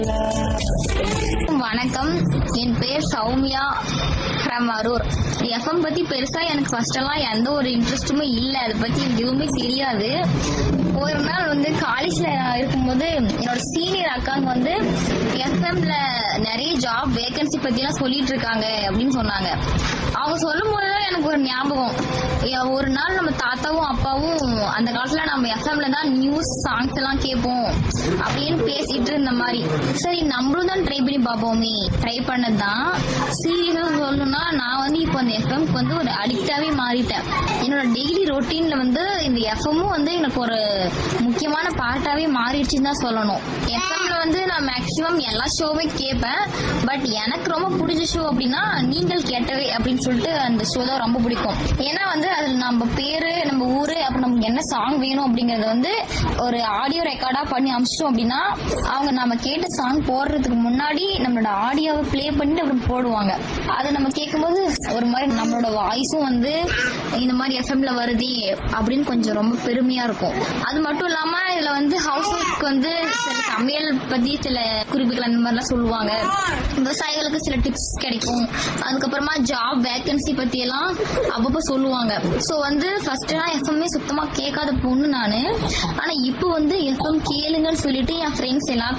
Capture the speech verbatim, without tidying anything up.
வணக்கம், என் பேர் Soumya from Arur. FM பத்தி பெருசா எனக்கு ஃபர்ஸ்ட் எல்லாம் எந்த ஒரு இன்ட்ரெஸ்ட்டுமே இல்லை. அதை பத்தி எனக்கு எதுவுமே தெரியாது. ஒரு நாள் வந்து காலேஜ்ல இருக்கும்போது என்னோட சீனியர் அக்காங்க வந்து எஃப்எம்ல நிறைய ஜாப் வேகன்சி பத்தி எல்லாம் சொல்லிட்டு இருக்காங்க அப்படின்னு சொன்னாங்க. அவங்க சொல்லும் போதுதான் எனக்கு ஒரு ஞாபகம், ஒரு நாள் நம்ம தாத்தாவும் அப்பாவும் அந்த காலத்துல நம்ம எஃப்எம்ல தான் நியூஸ் சாங்ஸ் எல்லாம் கேட்போம் அப்படின்னு பேசிட்டு இருந்த மாதிரி. சரி, நம்மளும் தான் ட்ரை பண்ணி பார்ப்போமே. ட்ரை பண்ணதுதான். சீரியஸா சொல்லணும்னா நான் வந்து இப்போ அந்த எஃப்எம்க்கு வந்து ஒரு அடிக்டாவே மாறிட்டேன். என்னோட டெய்லி ரொட்டீன்ல வந்து இந்த எஃப்எம்மும் வந்து எனக்கு ஒரு முக்கியமான பார்ட்டாவே மாறிடுச்சுன்னு தான் சொல்லணும். எஃப்எம்ல வந்து நான் மேக்சிமம் எல்லா ஷோவே கேட்பேன். பட் எனக்கு ரொம்ப பிடிச்ச ஷோ அப்படின்னா நீங்கள் கேட்டவே அப்படின்னு சொல்லிட்டு அந்த ஷோ தான் ரொம்ப பிடிக்கும். ஏன்னா வந்து அதுல நம்ம பேரு, நம்ம ஊரு, அப்புறம் நமக்கு என்ன சாங் வேணும் அப்படிங்கறத வந்து ஒரு ஆடியோ ரெக்கார்டா பண்ணி அமிச்சிட்டோம் அப்படின்னா அவங்க நம்ம கேட்ட சாங் போடுறதுக்கு முன்னாடி நம்மளோட ஆடியோவை பிளே பண்ணிட்டு அப்புறம் போடுவாங்க. அதை நம்ம கேட்கும்போது ஒரு மாதிரி நம்மளோட வாய்ஸும் வந்து இந்த மாதிரி எஃப்எம்ல வருதே அப்படின்னு கொஞ்சம் ரொம்ப பெருமையா இருக்கும். அது மட்டும் இல்லாம இதுல வந்து ஹவுஸ் ஒய்ஃப்க்கு வந்து சில சமையல் பத்தி சில குறிப்புகள் அந்த மாதிரிலாம் சொல்லுவாங்க. விவசாயிகளுக்கு சில டிப்ஸ் கிடைக்கும். அதுக்கப்புறமா ஜாப் வேகன்சி பத்தி எல்லாம் அப்பப்போ சொல்லுவாங்க. சோ வந்து ஃபர்ஸ்ட் நான் எஃப்எம்ஏ சுத்தமா கேட்காத பொண்ணு நானு. ஆனா இப்போ வந்து எஃப்எம் கேளுங்கன்னு சொல்லிட்டு என் ஃப்ரெண்ட்ஸ் எல்லாம்